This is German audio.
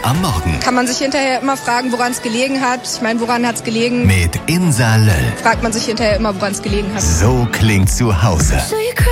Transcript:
am Morgen. Kann man sich hinterher immer fragen, woran es gelegen hat. Ich meine, woran hat es gelegen? Mit Insa Löll. Fragt man sich hinterher immer, woran es gelegen hat. So klingt zu Hause.